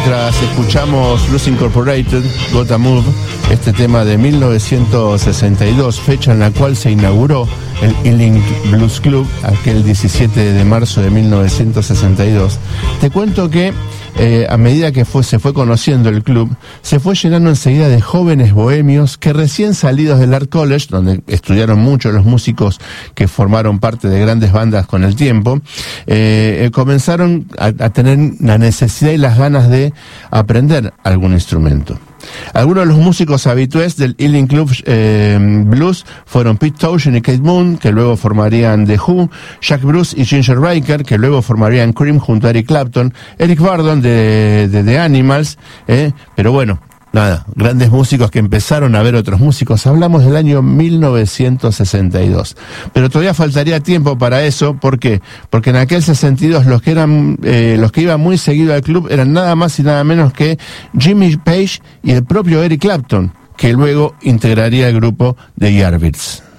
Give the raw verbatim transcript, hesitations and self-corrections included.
mientras escuchamos Blues Incorporated, Gotta Move, este tema de mil novecientos sesenta y dos, fecha en la cual se inauguró el Ealing Blues Club, aquel diecisiete de marzo de mil novecientos sesenta y dos. Te cuento que eh, a medida que fue, se fue conociendo el club, se fue llenando enseguida de jóvenes bohemios que recién salidos del Art College, donde estudiaron mucho los músicos que formaron parte de grandes bandas con el tiempo, eh, comenzaron a, a tener la necesidad y las ganas de aprender algún instrumento. Algunos de los músicos habitués del Ealing Club eh, Blues fueron Pete Townshend y Keith Moon, que luego formarían The Who, Jack Bruce y Ginger Baker, que luego formarían Cream junto a Eric Clapton, Eric Burdon de, de The Animals, eh, pero bueno, nada, grandes músicos que empezaron a ver otros músicos. Hablamos del año mil novecientos sesenta y dos. Pero todavía faltaría tiempo para eso. ¿Por qué? Porque en aquel sesenta y dos los que eran, eh, los que iban muy seguido al club eran nada más y nada menos que Jimmy Page y el propio Eric Clapton, que luego integraría el grupo de Yardbirds.